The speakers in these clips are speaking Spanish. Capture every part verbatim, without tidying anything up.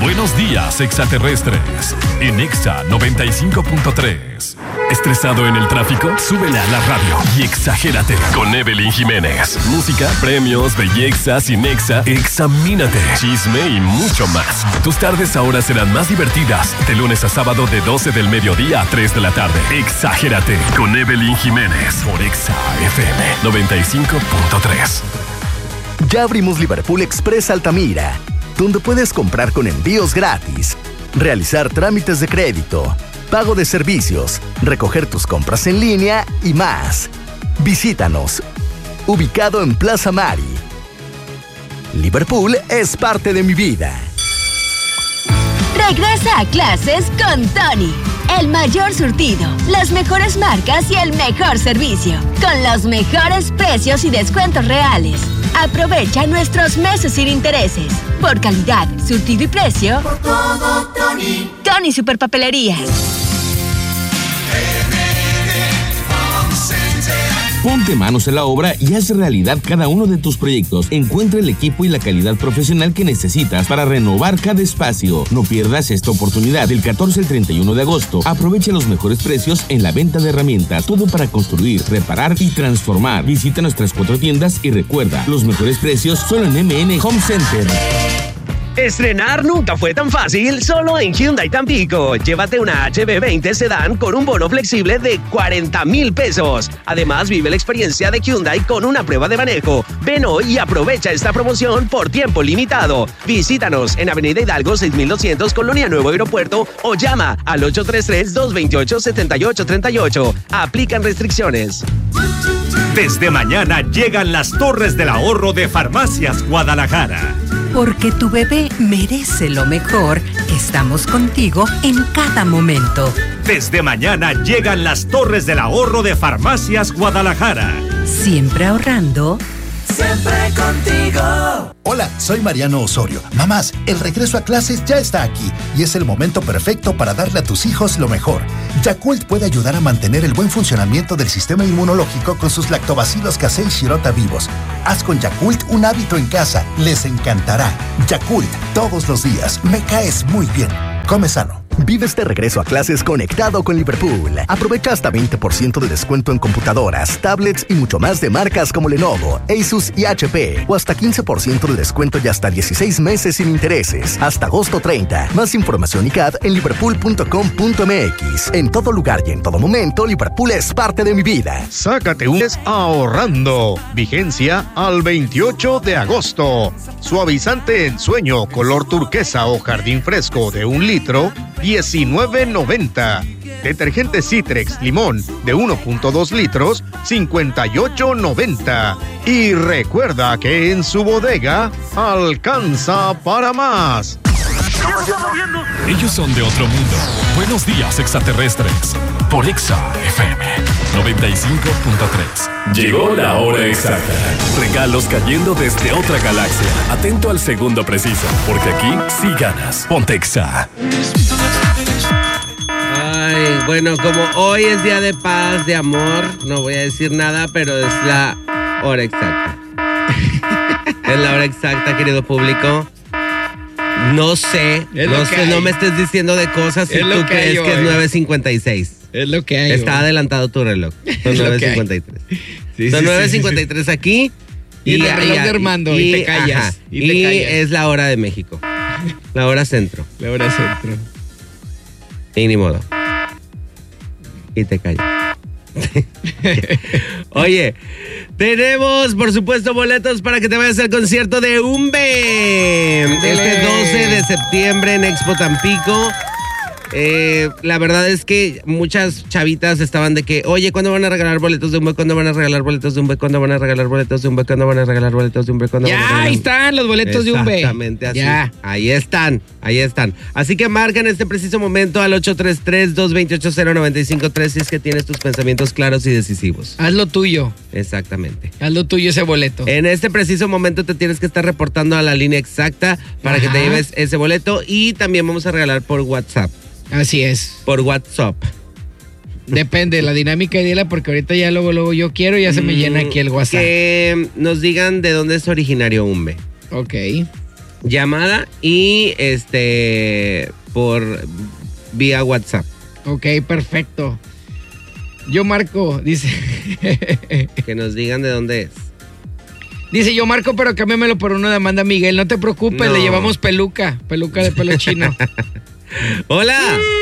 Buenos días, extraterrestres. En Exa noventa y cinco punto tres. ¿Estresado en el tráfico? Súbele a la radio y exagérate con Evelyn Jiménez. Música, premios, belleza, cinexa, examínate, chisme y mucho más. Tus tardes ahora serán más divertidas. De lunes a sábado de doce del mediodía a tres de la tarde. Exagérate con Evelyn Jiménez por Exa F M noventa y cinco punto tres. Ya abrimos Liverpool Express Altamira, donde puedes comprar con envíos gratis, realizar trámites de crédito, pago de servicios, recoger tus compras en línea y más. Visítanos, ubicado en Plaza Mari. Liverpool es parte de mi vida. Regresa a clases con Tony. El mayor surtido, las mejores marcas y el mejor servicio. Con los mejores precios y descuentos reales. Aprovecha nuestros meses sin intereses. Por calidad, surtido y precio. Por todo, Tony. Tony Superpapelerías. Ponte manos a la obra y haz realidad cada uno de tus proyectos. Encuentra el equipo y la calidad profesional que necesitas para renovar cada espacio. No pierdas esta oportunidad. Del catorce al treinta y uno de agosto, aprovecha los mejores precios en la venta de herramientas. Todo para construir, reparar y transformar. Visita nuestras cuatro tiendas y recuerda, los mejores precios solo en M N Home Center. Estrenar nunca fue tan fácil, solo en Hyundai Tampico. Llévate una H B veinte Sedán con un bono flexible de cuarenta mil pesos. Además, vive la experiencia de Hyundai con una prueba de manejo. Ven hoy y aprovecha esta promoción por tiempo limitado. Visítanos en Avenida Hidalgo seis mil doscientos, Colonia Nuevo Aeropuerto, o llama al ocho tres tres, dos dos ocho, siete ocho tres ocho. Aplican restricciones. Desde mañana llegan las Torres del Ahorro de Farmacias Guadalajara. Porque tu bebé merece lo mejor, estamos contigo en cada momento. Desde mañana llegan las Torres del Ahorro de Farmacias Guadalajara. Siempre ahorrando. Siempre contigo. Hola, soy Mariano Osorio. Mamás, el regreso a clases ya está aquí y es el momento perfecto para darle a tus hijos lo mejor. Yakult puede ayudar a mantener el buen funcionamiento del sistema inmunológico con sus lactobacilos casei shirota vivos. Haz con Yakult un hábito en casa. Les encantará. Yakult, todos los días. Me caes muy bien. Come sano. Vive este regreso a clases conectado con Liverpool. Aprovecha hasta veinte por ciento de descuento en computadoras, tablets y mucho más de marcas como Lenovo, Asus y H P. O hasta quince por ciento de descuento y hasta dieciséis meses sin intereses. Hasta agosto treinta. Más información y C A D en liverpool punto com punto m x. En todo lugar y en todo momento, Liverpool es parte de mi vida. Sácate un mes ahorrando. Vigencia al veintiocho de agosto. Suavizante en sueño, color turquesa o jardín fresco de un litro, diecinueve noventa. Detergente Citrex Limón de uno punto dos litros, cincuenta y ocho noventa. Y recuerda que en su bodega alcanza para más. Ellos son de otro mundo. Buenos días, extraterrestres. Por Exa F M noventa y cinco punto tres. Llegó la hora exacta. Regalos cayendo desde otra galaxia. Atento al segundo preciso, porque aquí sí ganas. Ponte Exa. Ay, bueno, como hoy es día de paz, de amor, no voy a decir nada, pero es la hora exacta. Es la hora exacta, querido público. No sé, es no sé, hay. no me estés diciendo de cosas si es tú crees hay, que es nueve cincuenta y seis. Es lo que hay. Está hoy. adelantado tu reloj. Son nueve cincuenta y tres. Sí, Son sí, nueve sí, cincuenta y tres sí, sí. aquí. Y, y el reloj de Armando, y, y te callas. Ajá, y te y callas. es la hora de México. La hora centro. La hora centro. Y ni modo. Y te callas. Oye, tenemos por supuesto boletos para que te vayas al concierto de Umbe este doce de septiembre en Expo Tampico. Eh, la verdad es que muchas chavitas estaban de que, oye, ¿cuándo van a regalar boletos de Umbe? ¿Cuándo van a regalar boletos de Umbe? ¿Cuándo van a regalar boletos de Umbe? ¿Cuándo van a regalar boletos de Umbe? ¿Cuándo Ya, van a regalar? ahí están los boletos de Umbe. Exactamente así. Ya. Ahí están, ahí están. Así que marca en este preciso momento al ocho tres tres, dos dos ocho, cero nueve cinco tres si es que tienes tus pensamientos claros y decisivos. Haz lo tuyo. Exactamente. Haz lo tuyo ese boleto. En este preciso momento te tienes que estar reportando a la línea exacta para Ajá. que te lleves ese boleto y también vamos a regalar por WhatsApp. Así es. Por WhatsApp. Depende de la dinámica y dila, porque ahorita ya luego, luego yo quiero, ya se me llena aquí el WhatsApp. Que nos digan de dónde es originario Umbe. Ok. llamada y este por vía WhatsApp. Ok, perfecto. Yo marco, dice. Que nos digan de dónde es. Dice, yo marco, pero cámbiamelo por uno de Amanda Miguel. No te preocupes, No. le llevamos peluca. Peluca de pelo chino. ¡Hola!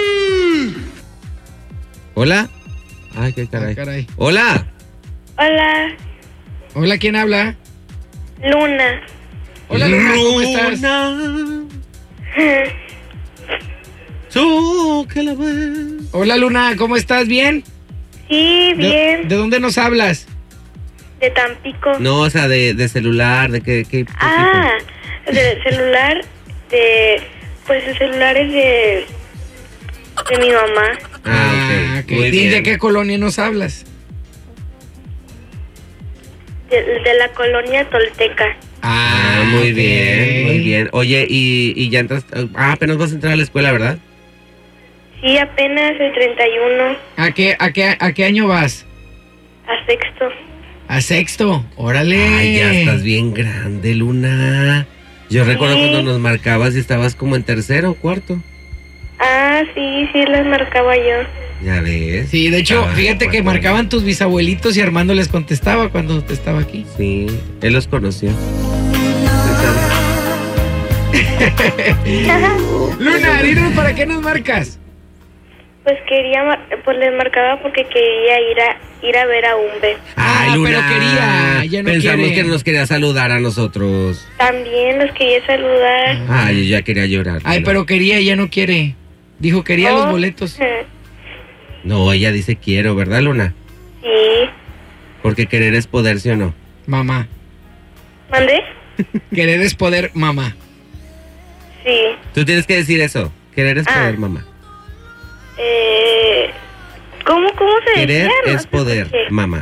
¿Hola? Ay, qué caray. Ah, caray. ¡Hola! Hola, Hola, ¿quién habla? Luna. Hola, Luna, ¿cómo estás? Tú que la ves. Hola, Luna, ¿cómo estás? ¿Bien? Sí, bien. ¿De, ¿de dónde nos hablas? De Tampico. No, o sea, de, de celular, de qué, qué, qué Ah, de celular, de... Pues el celular es de... De mi mamá. tipo. Ah, ok. ok. Muy ¿Y bien. de qué colonia nos hablas? De, de la colonia Tolteca. Ah, muy bien, muy bien. Oye, y, y ya entras... Ah, apenas vas a entrar a la escuela, ¿verdad? Sí, apenas el treinta y uno. ¿A qué, a qué, a qué año vas? A sexto. A sexto. Órale. Ay, ya estás bien grande, Luna. Yo recuerdo Sí. cuando nos marcabas y estabas como en tercero o cuarto. Ah, sí, sí, las marcaba yo. Ya ves. Sí, de hecho, Estaba fíjate que cuarto. marcaban tus bisabuelitos y Armando les contestaba cuando estaba aquí. Sí, él los conoció. Luna, dinos, ¿para qué nos marcas? Pues quería, mar- pues les marcaba porque quería ir a ir a ver a Umbe. Ay, Luna. pero quería, ya no Pensamos quiere. que nos quería saludar a nosotros. También los quería saludar. Ay, yo ya quería llorar. Ay, pero quería, ya no quiere. Dijo, quería No. los boletos. No, ella dice quiero, ¿verdad, Luna? Sí. Porque querer es poder, ¿sí o no? Mamá. ¿Mandé? Querer es poder, mamá. Sí. Tú tienes que decir eso. Querer es Ah. poder, mamá. Eh, ¿Cómo, cómo se Querer decía? No es sé poder, por qué. mamá.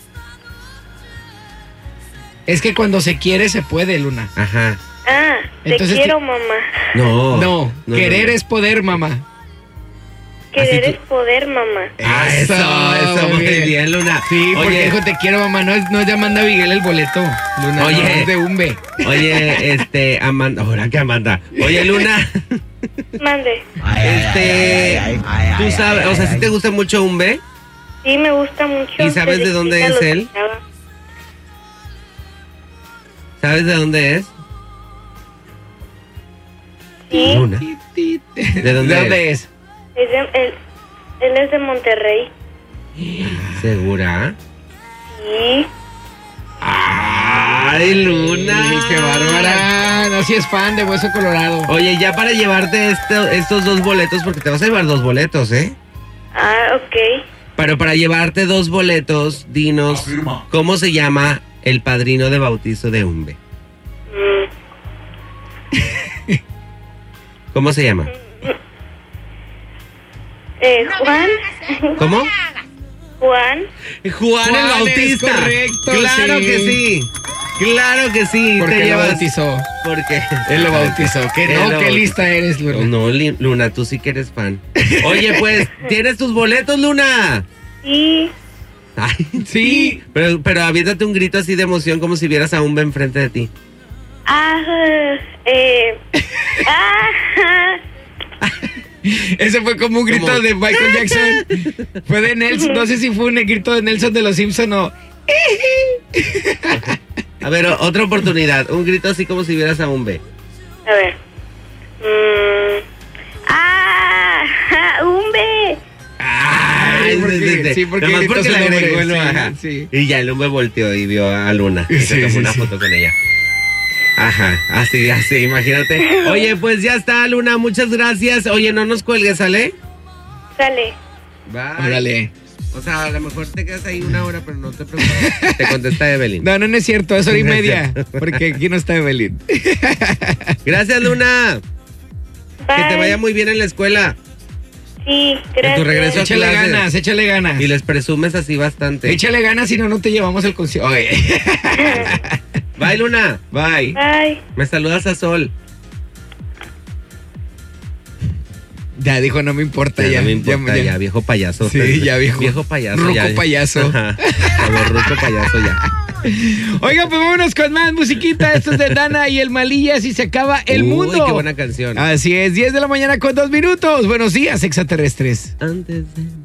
Es que cuando se quiere, se puede, Luna. Ajá. Ah, te Entonces, quiero, ¿qué- mamá. No. No, no, querer no. es poder, mamá. Querer Así es poder, mamá. Ah, eso, eso, muy bien, Luna. Sí, porque Oye, dijo, te quiero, mamá. No es, no es de Amanda Miguel el boleto, Luna. Oye. no, es de Umbe. oye, este, Amanda, ahora que Amanda. Oye, Luna, Mande. este, tú sabes, o sea, ¿sí te gusta mucho un B? Sí, me gusta mucho. ¿Y sabes Desde de dónde chiquita es lo él? escuchaba. ¿Sabes de dónde es? Sí. Luna. ¿De ¿De dónde, dónde es? es? Es de- él, él es de Monterrey. ¿Segura? Sí. ¡Ay, Luna! Sí, qué bárbara. No, si es fan de Hueso Colorado. Oye, ya para llevarte esto- estos dos boletos, porque te vas a llevar dos boletos, ¿eh? Ah, ok. Pero para llevarte dos boletos, dinos, ¿cómo se llama el padrino de bautizo de Umbe? Mm. ¿Cómo se llama? Eh, Juan. ¿Cómo? Juan. Juan, Juan el es Bautista. correcto, Claro sí. que sí. Claro que sí. Porque te lo llevas. bautizó. Porque Él lo bautizó. ¿Qué, Él no, lo qué bautizó. lista eres, Luna. No, Li- Luna, tú sí que eres fan. Oye, pues, ¿tienes tus boletos, Luna? Sí. Ay, Sí. Pero, pero aviéntate un grito así de emoción como si vieras a Umbe enfrente de ti. Ah, eh. Ah, Ese fue como un grito ¿Cómo? de Michael Jackson. Fue de Nelson. No sé si fue un grito de Nelson de los Simpson o. A ver, o- otra oportunidad. Un grito así como si vieras a Umbe. a ver. Mm. Ah, Umbe. Ay, porque- sí, sí, sí. sí, porque Nada más gritó porque su le nombre, agregó el sí, ajá. sí. Y ya el Umbe volteó y vio a Luna. Y se Sí, tomó sí, una sí. foto con ella. Ajá, así, así, imagínate. Oye, pues ya está, Luna, muchas gracias. Oye, no nos cuelgues, ¿sale? Sale. Bye. Órale. O sea, a lo mejor te quedas ahí una hora, pero no te preocupes. Te contesta Evelyn. No, no, no es cierto. Es hora y No es media. cierto. Porque aquí no está Evelyn. Gracias, Luna. Bye. Que te vaya muy bien en la escuela. Sí, gracias. En tu regreso a Échale clases. ganas, échale ganas. Y les presumes así bastante. Échale ganas, si no, no te llevamos al concierto. Oye. Bye, Luna. Bye. Bye. Me saludas a Sol. Ya dijo, no me importa. Ya, Ya, no me importa, ya, ya, viejo payaso. Sí, ya, viejo. Viejo payaso. Ruco ya. payaso. Ajá. Como ruco payaso ya. Oigan, pues vámonos con más musiquita. Esto es de Dana y el Malilla, si se acaba el Uy, mundo. qué buena canción. Así es, diez de la mañana con dos minutos. Buenos días, extraterrestres. Antes de...